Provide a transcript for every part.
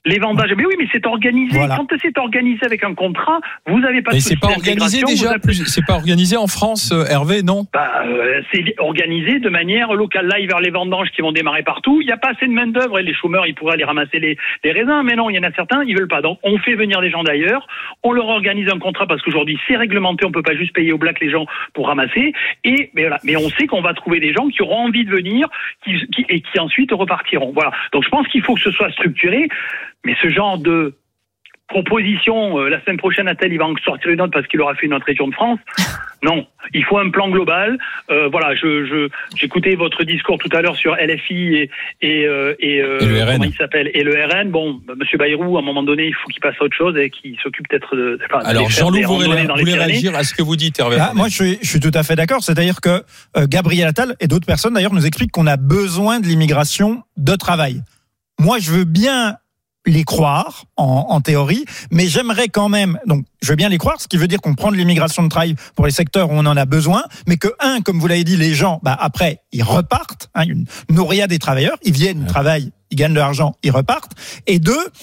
Les vendages, mais oui, mais c'est organisé. Voilà. Quand c'est organisé avec un contrat, vous n'avez pas de souci. Mais c'est pas organisé déjà. C'est pas organisé en France, Hervé, non? C'est organisé de manière locale. Là, vers les vendanges qui vont démarrer partout, il n'y a pas assez de main d'œuvre et les chômeurs, ils pourraient aller ramasser les raisins. Mais non, il y en a certains, ils veulent pas. Donc, on fait venir des gens d'ailleurs. On leur organise un contrat parce qu'aujourd'hui, c'est réglementé. On peut pas juste payer au black les gens pour ramasser. Mais voilà. Mais on sait qu'on va trouver des gens qui auront envie de venir, et qui ensuite repartiront. Voilà. Donc, je pense qu'il faut que ce soit structuré. Mais ce genre de proposition, la semaine prochaine, Attal, il va en sortir une autre parce qu'il aura fait une autre région de France. Non, il faut un plan global. Voilà, j'écoutais votre discours tout à l'heure sur LFI et le RN. Comment il s'appelle, et le RN. Bon, Monsieur Bayrou, à un moment donné, il faut qu'il passe à autre chose et qu'il s'occupe peut-être de. Alors, Jean-Loup, vous voulez réagir à ce que vous dites, Hervé? Moi, je suis tout à fait d'accord. C'est-à-dire que Gabriel Attal et d'autres personnes, d'ailleurs, nous expliquent qu'on a besoin de l'immigration de travail. Moi, je veux bien les croire en théorie, mais j'aimerais quand même, donc je veux bien les croire, ce qui veut dire qu'on prend de l'immigration de travail pour les secteurs où on en a besoin, mais que comme vous l'avez dit, les gens, après ils repartent, une nourriade des travailleurs, ils viennent, ils travaillent, ils gagnent de l'argent, ils repartent, et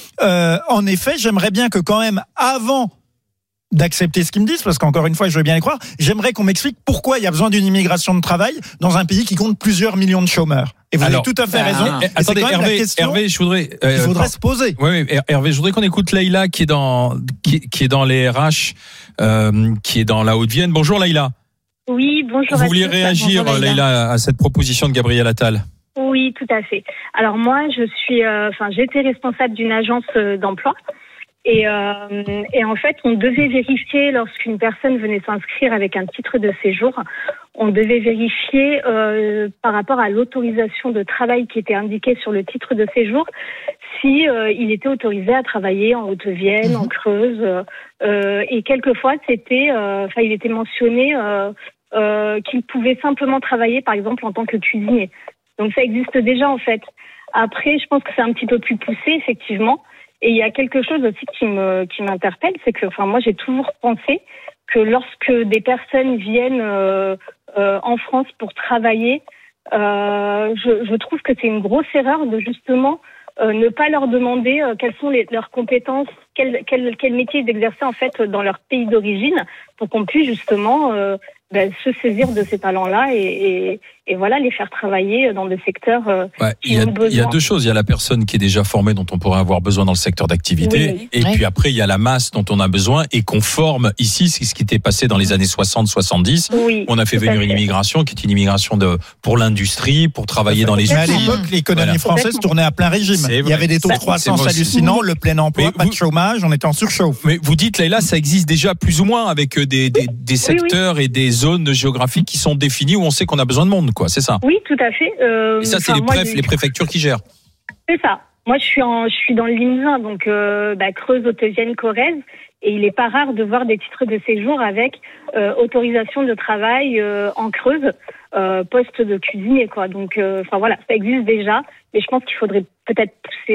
en effet, j'aimerais bien que quand même avant d'accepter ce qu'ils me disent, parce qu'encore une fois, je veux bien les croire, j'aimerais qu'on m'explique pourquoi il y a besoin d'une immigration de travail dans un pays qui compte plusieurs millions de chômeurs. Et vous avez tout à fait raison. Attendez, Hervé, je voudrais. Il faudrait se poser. Oui, Hervé, je voudrais qu'on écoute Leïla qui est dans les RH, qui est dans la Haute-Vienne. Bonjour Leïla. Oui, bonjour. Vous vouliez réagir, Leïla, à cette proposition de Gabriel Attal? Oui, tout à fait. Alors moi, j'étais responsable d'une agence d'emploi. Et en fait, on devait vérifier lorsqu'une personne venait s'inscrire avec un titre de séjour, on devait vérifier par rapport à l'autorisation de travail qui était indiquée sur le titre de séjour, si il était autorisé à travailler en Haute-Vienne, en Creuse, et quelquefois il était mentionné qu'il pouvait simplement travailler, par exemple, en tant que cuisinier. Donc ça existe déjà en fait. Après, je pense que c'est un petit peu plus poussé, effectivement. Et il y a quelque chose aussi qui m'interpelle, c'est que, moi, j'ai toujours pensé que lorsque des personnes viennent en France pour travailler, je trouve que c'est une grosse erreur de justement ne pas leur demander quelles sont leurs compétences, quel métier ils exerçaient en fait dans leur pays d'origine, pour qu'on puisse justement se saisir de ces talents-là et voilà, les faire travailler dans des secteurs qui ont besoin. Il y a deux choses. Il y a la personne qui est déjà formée, dont on pourrait avoir besoin dans le secteur d'activité. Oui. Et puis après, il y a la masse dont on a besoin et qu'on forme ici. C'est ce qui était passé dans les années 60-70. Oui, on a fait venir une immigration qui est une immigration pour l'industrie, pour travailler dans les usines. Mais à l'époque, l'économie française tournait à plein régime. Il y avait des taux de croissance hallucinants, le plein emploi, pas de chômage, on était en surchauffe. Mais vous dites, Leïla, ça existe déjà plus ou moins avec des secteurs et des zones géographiques qui sont définies où on sait qu'on a besoin de monde, quoi. C'est ça? Oui, tout à fait. Et ça, c'est les préfectures qui gèrent. C'est ça. Moi, je suis dans le Limousin, donc Creuse, Haute-Vienne, Corrèze, et il n'est pas rare de voir des titres de séjour avec autorisation de travail en Creuse, poste de cuisinier, quoi. Donc, voilà, ça existe déjà, mais je pense qu'il faudrait peut-être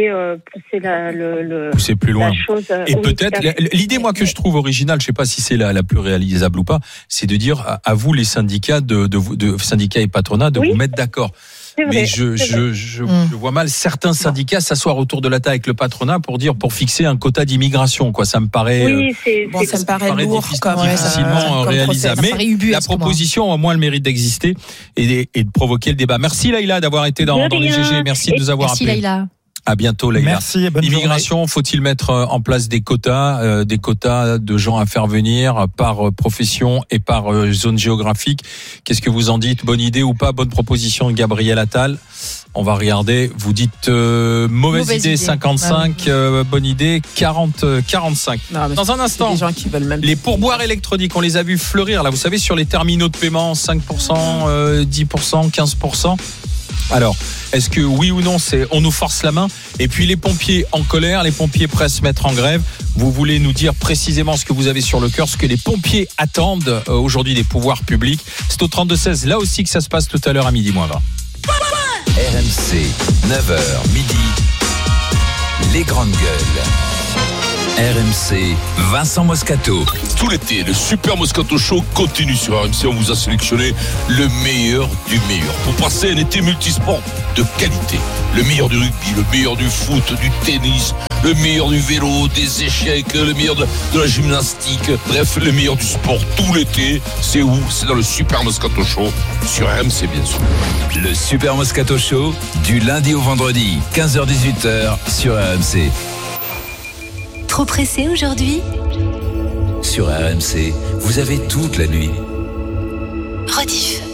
pousser plus loin. La chose. Et peut-être l'idée, moi, que je trouve originale, je sais pas si c'est la plus réalisable ou pas, c'est de dire à vous les syndicats de syndicats et patronats de vous mettre d'accord. Mais je vois mal certains syndicats s'asseoir autour de la table avec le patronat pour fixer un quota d'immigration, quoi. Ça me paraît, ça me paraît lourd, difficilement réalisable. Mais la proposition a au moins le mérite d'exister et de provoquer le débat. Merci Leïla d'avoir été dans les GG. Merci de nous avoir appelés. Merci Leïla. À bientôt, Leïla. Merci et bonne L'immigration, faut-il mettre en place des quotas de gens à faire venir par profession et par zone géographique? Qu'est-ce que vous en dites? Bonne idée ou pas? Bonne proposition de Gabriel Attal? On va regarder. Vous dites mauvaise idée 55, bonne idée 45. Dans un instant, les pourboires électroniques, on les a vus fleurir là. Vous savez, sur les terminaux de paiement, 5%, 10%, 15%. Alors, est-ce que oui ou non, on nous force la main? Et puis les pompiers en colère, les pompiers prêts à se mettre en grève. Vous voulez nous dire précisément ce que vous avez sur le cœur, ce que les pompiers attendent aujourd'hui des pouvoirs publics? C'est au 32-16, là aussi que ça se passe tout à l'heure à 12:20. RMC, 9h, midi, les grandes gueules. RMC, Vincent Moscato. Tout l'été, le Super Moscato Show continue sur RMC. On vous a sélectionné le meilleur du meilleur pour passer un été multisport de qualité. Le meilleur du rugby, le meilleur du foot, du tennis, le meilleur du vélo, des échecs, le meilleur de la gymnastique, bref, le meilleur du sport tout l'été. C'est où? C'est dans le Super Moscato Show sur RMC, bien sûr. Le Super Moscato Show, du lundi au vendredi, 15h-18h sur RMC. Trop pressé aujourd'hui? Sur RMC, vous avez toute la nuit. Rediff.